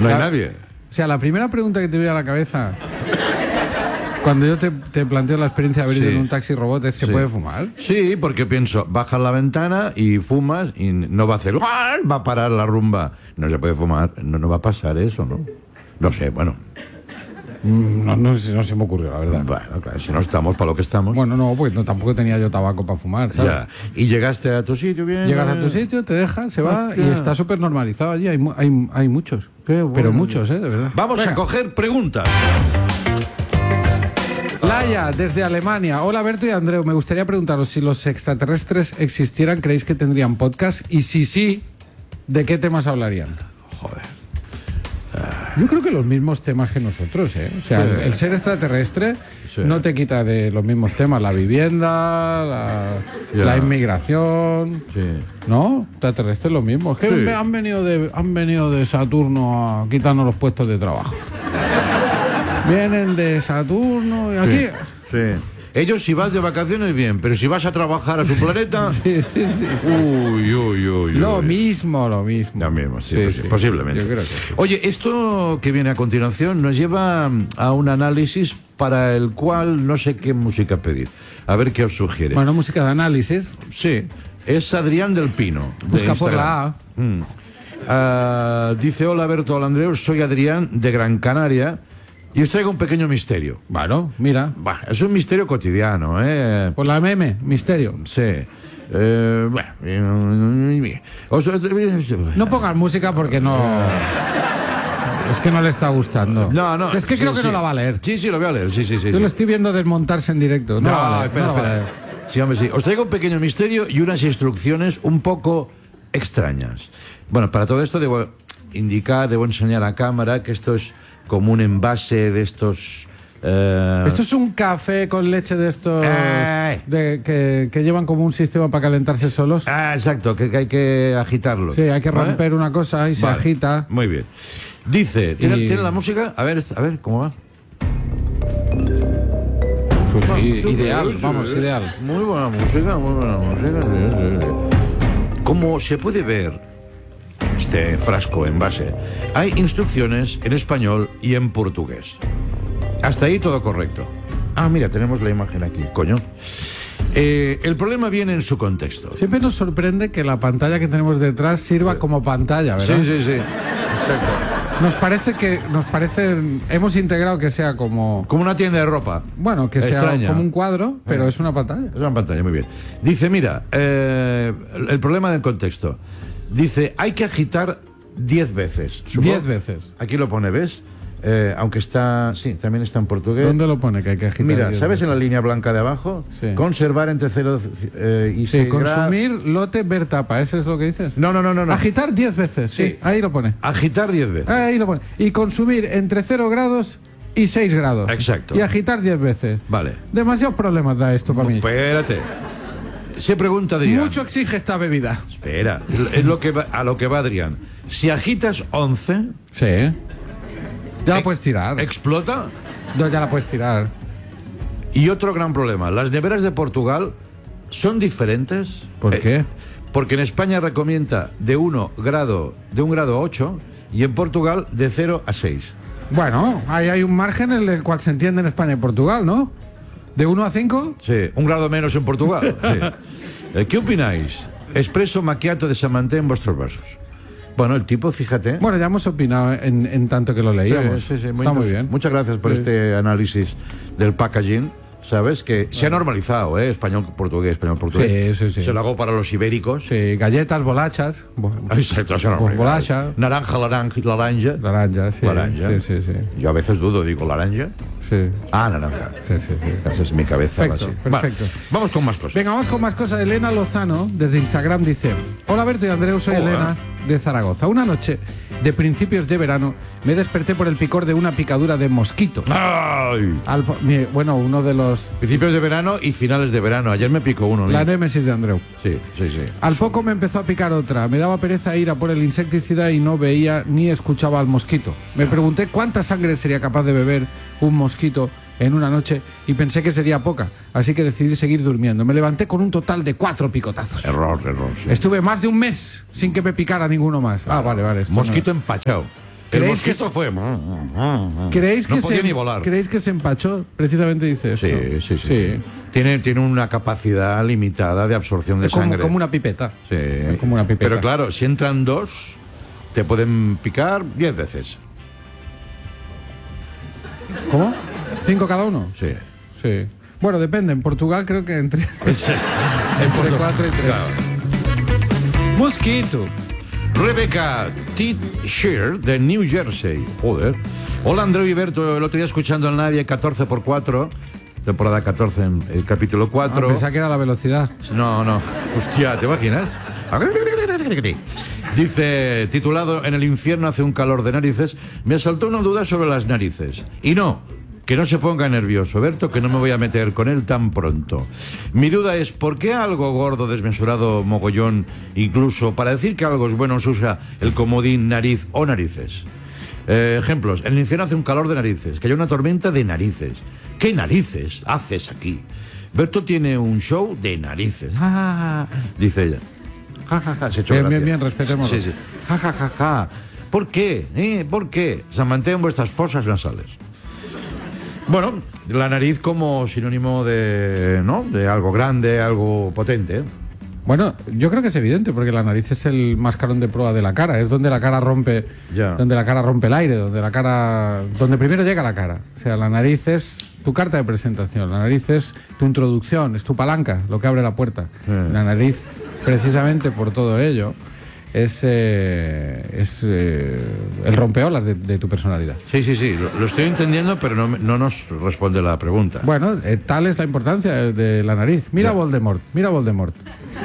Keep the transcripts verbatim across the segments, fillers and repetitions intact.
No hay nadie. O sea, la primera pregunta que te viene a la cabeza cuando yo te, te planteo la experiencia de haber ido Sí. en un taxi robot es que Sí. puede fumar. Sí, porque pienso, bajas la ventana y fumas y no va a hacer... ¡ah! Va a parar la rumba. No se puede fumar. No, no va a pasar eso, ¿no? No sé, bueno. No, no, sé- no se me ocurrió, la verdad. Bueno, claro, si no estamos para lo que estamos. Bueno, no, pues no, tampoco tenía yo tabaco para fumar, ¿sabes? Ya. Y llegaste a tu sitio bien. Llegas a tu sitio, te dejas, se va Hostia. y está súper normalizado allí. Hay, mu- hay, hay muchos. Qué bueno. Pero muchos, ¿eh? De verdad. Vamos Venga. a coger preguntas. Laia, desde Alemania. Hola, Berto y Andreu. Me gustaría preguntaros si los extraterrestres existieran, ¿creéis que tendrían podcast? Y si sí, ¿de qué temas hablarían? Joder. Yo creo que los mismos temas que nosotros, ¿eh? O sea, Sí. el, el ser extraterrestre Sí. no te quita de los mismos temas. La vivienda, la, Ya. la inmigración... Sí. ¿No? Extraterrestres lo mismo. Es que Sí. han venido de han venido de Saturno a quitarnos los puestos de trabajo. Vienen de Saturno y aquí... Sí. Ellos si vas de vacaciones bien, pero si vas a trabajar a su planeta... Sí, sí, sí. Uy, uy, uy, Lo uy. mismo, lo mismo. Lo mismo, sí, Sí, posi- sí. posiblemente. Yo creo que sí. Oye, esto que viene a continuación nos lleva a un análisis para el cual no sé qué música pedir. A ver qué os sugiere. Bueno, música de análisis. Sí, es Adrián del Pino. de Busca por Instagram. la A. Mm. Ah, dice, hola Berto, hola Andreu, soy Adrián de Gran Canaria y os traigo un pequeño misterio. Bueno, mira. Bah, es un misterio cotidiano, ¿eh? Por la M M, misterio. Sí. Eh, bueno, eh, os- No pongas música porque no... Es que no le está gustando. No, no. Es que sí, creo que sí. no la va a leer. Sí, sí, lo voy a leer. Sí, sí, sí. Yo sí. lo estoy viendo desmontarse en directo. No, No, la va a leer, espera, no la va a espera. leer. Sí, hombre, sí. Os traigo un pequeño misterio y unas instrucciones un poco extrañas. Bueno, para todo esto debo indicar, debo enseñar a cámara que esto es como un envase de estos... eh, Esto es un café con leche de estos Ay. de, que, que llevan como un sistema para calentarse solos. Ah, exacto, que, que hay que agitarlo. Sí, hay que ¿Vale? romper una cosa y se Vale. agita. Muy bien. Dice, ¿tiene, Y- ¿tiene la música? A ver, a ver, ¿cómo va? Sí, sí, Sí, ideal, sí, vamos, sí. ideal. Muy buena música, muy buena música. Sí, sí, sí. Como se puede ver, este frasco envase, hay instrucciones en español y en portugués. Hasta ahí todo correcto. Ah, mira, tenemos la imagen aquí, coño. Eh, el problema viene en su contexto. Siempre nos sorprende que la pantalla que tenemos detrás sirva como pantalla, ¿verdad? Sí, sí, sí. Exacto. Nos parece que nos parece hemos integrado que sea como Como una tienda de ropa. bueno, que sea Extraña. como un cuadro, pero Eh. es una pantalla. Es una pantalla, muy bien. Dice, mira, eh, el el problema del contexto. Dice, hay que agitar diez veces. Supongo- Diez veces. Aquí lo pone, ¿ves? Eh, aunque está, sí, también está en portugués. ¿Dónde lo pone que hay que agitar? Mira, diez ¿sabes en veces? la línea blanca de abajo? Sí. Conservar entre cero eh, y Sí, seis grados. consumir, lote, ver tapa, ¿eso es lo que dices? No, no, no, no. no. Agitar diez veces, sí, Sí. ahí lo pone. Agitar diez veces. Ahí lo pone. Y consumir entre cero grados y seis grados. Exacto. Y agitar diez veces. Vale. Demasiados problemas da esto para mí. Espérate. Se pregunta Adrián. Mucho exige esta bebida. Espera, es lo que va- a lo que va Adrián. Si agitas once, Sí. Ya la Eh, puedes tirar. explota. No, ya la puedes tirar. Y otro gran problema, las neveras de Portugal son diferentes. ¿Por Eh, qué? Porque en España recomienda de uno grado, de un grado a ocho y en Portugal de cero a seis. Bueno, ahí hay un margen en el cual se entiende en España y Portugal, ¿no? ¿De uno a cinco? Sí, un grado menos en Portugal. Sí. Eh, ¿Qué opináis? Expreso macchiato de Samanté en vuestros versos. Bueno, el tipo, fíjate. Bueno, ya hemos opinado en, en tanto que lo leíamos. Sí, sí, sí, Está muy bien. Muchas gracias por Sí. este análisis del packaging. ¿Sabes? Que se ha normalizado, ¿eh? Español, portugués, español, portugués. Sí, sí, sí. Se lo hago para los ibéricos. Sí, galletas, bolachas. bo- Exacto, se Pues bolacha. Naranja, naranja, laranja. Laranja, sí. Laranja. Sí, sí, sí. Yo a veces dudo, digo laranja. Sí, Ah, naranja. sí, sí, sí. Esa es mi cabeza. Perfecto, así. perfecto. Vale, vamos con más cosas. Venga, vamos con más cosas. Elena Lozano, desde Instagram, dice: Hola Berto y Andreu, soy Hola. Elena de Zaragoza. Una noche de principios de verano me desperté por el picor de una picadura de mosquito. ¡Ay! Al po- mi- bueno, uno de los... Principios de verano y finales de verano. Ayer me picó uno. La ¿no? némesis de Andreu. Sí, sí, sí. Al poco me empezó a picar otra. Me daba pereza ir a por el insecticida y no veía ni escuchaba al mosquito. Me pregunté cuánta sangre sería capaz de beber un mosquito en una noche y pensé que sería poca, así que decidí seguir durmiendo. Me levanté con un total de cuatro picotazos. Error, error. Sí. Estuve más de un mes sin que me picara ninguno más. Ah, vale, vale. esto Mosquito no- empachado. El ¿Creéis que mosquito se- fue... ¿Creéis no que podía se, ni volar. ¿Creéis que se empachó? Precisamente dice eso. Sí, sí, sí. sí. Tiene, tiene una capacidad limitada de absorción de Es como, sangre. como una pipeta. Sí. Es como una pipeta. Pero claro, si entran dos, te pueden picar diez veces. ¿Cómo? ¿Cinco cada uno? Sí. Sí. Bueno, depende. En Portugal creo que entre, Sí. entre cuatro y tres. Claro. Mosquito. Rebecca T. Shear de New Jersey. Joder. Hola, Andreu y Berto. El otro día escuchando al Nadie catorce por cuatro, temporada catorce, en el capítulo Ah, cuatro. pensaba que era la velocidad. No, no. Hostia, ¿te imaginas? Dice, titulado En el infierno hace un calor de narices, me asaltó una duda sobre las narices. Y no, que no se ponga nervioso, Berto, que no me voy a meter con él tan pronto. Mi duda es, ¿por qué algo gordo, desmesurado, mogollón, incluso para decir que algo es bueno se usa el comodín nariz o narices? Eh, ejemplos, en el infierno hace un calor de narices, que hay una tormenta de narices. ¿Qué narices haces aquí? Berto tiene un show de narices. Ah, dice ella. Ja, ja, ja, se echó Bien, gracia. bien, bien, respetémoslo. Sí, sí. Ja, ja, ja, ja. ¿Por qué? ¿Eh? ¿Por qué? Se mantengan vuestras fosas nasales. Bueno, la nariz como sinónimo de, ¿no? De algo grande, algo potente. ¿eh? Bueno, yo creo que es evidente, porque la nariz es el mascarón de proa de la cara, es donde la cara rompe, Ya. donde la cara rompe el aire, donde la cara, donde primero llega la cara. O sea, la nariz es tu carta de presentación, la nariz es tu introducción, es tu palanca, lo que abre la puerta. Eh. La nariz, precisamente por todo ello, es, eh, es eh, el rompeolas de, de tu personalidad. Sí, sí, sí, lo, lo estoy entendiendo, pero no, me- no nos responde la pregunta. Bueno, eh, tal es la importancia de, de la nariz. Mira Ya. Voldemort, mira Voldemort.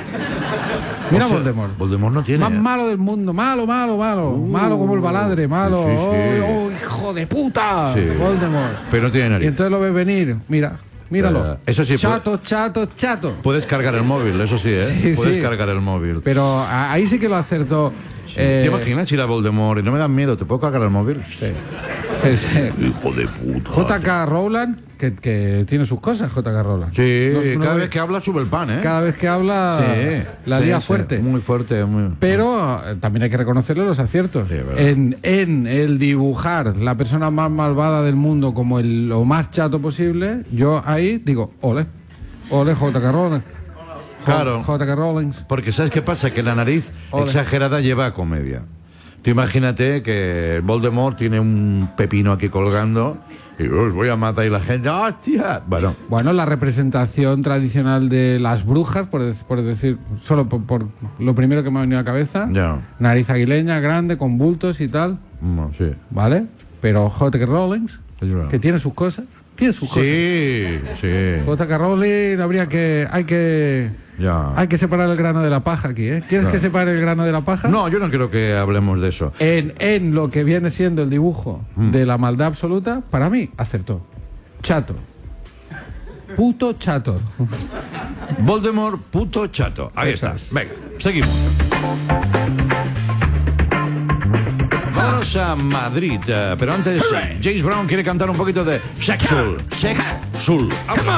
Mira O sea, Voldemort. Voldemort no tiene. Más malo del mundo, malo, malo, malo. Uh, malo como el baladre, malo. sí, sí, sí. ¡Oh, oh, hijo de puta! Sí. Voldemort. Pero no tiene Y nariz. entonces lo ves venir, mira, míralo. Eh, eso sí, Chato, chato, chato. Puedes cargar el móvil, eso sí, ¿eh? Sí, Puedes sí. cargar el móvil. Pero a- ahí sí que lo acertó. eh, ¿Te imaginas ir a Voldemort y no me dan miedo? ¿Te puedo cargar el móvil? sí. Sí, sí. Hijo de puta. J K. Rowland, que, que tiene sus cosas, J K. Rowland. Sí, No- no cada ve- vez que habla sube el pan, ¿eh? cada vez que habla, Sí, la sí, lía sí, fuerte. Muy fuerte, muy... Pero eh, también hay que reconocerle los aciertos. Sí, es verdad. en, en el dibujar la persona más malvada del mundo como el, lo más chato posible, yo ahí digo, ole, ole J K. Rowling. Claro. J K. Rowling. Porque ¿sabes qué pasa? Que la nariz Ole. exagerada lleva a comedia. Tú imagínate que Voldemort tiene un pepino aquí colgando y os voy a matar y la gente, ¡hostia! Bueno, Bueno, la representación tradicional de las brujas, por, de- por decir, solo por, por lo primero que me ha venido a la cabeza, ya. nariz aguileña, grande, con bultos y tal, No, sí. ¿vale? Pero J K. Rowling, Es verdad. que tiene sus cosas, tiene sus cosas. Sí, sí. J K. Rowling habría que, hay que... Ya. Hay que separar el grano de la paja aquí, ¿eh? ¿Quieres Claro. que separe el grano de la paja? No, yo no quiero que hablemos de eso. En, en lo que viene siendo el dibujo Mm. de la maldad absoluta, para mí, acertó. Chato. Puto chato. Voldemort, puto chato. Ahí Eso está. es. Venga, seguimos. Vámonos a Madrid, eh, pero antes James Brown quiere cantar un poquito de Sexual. Sexual.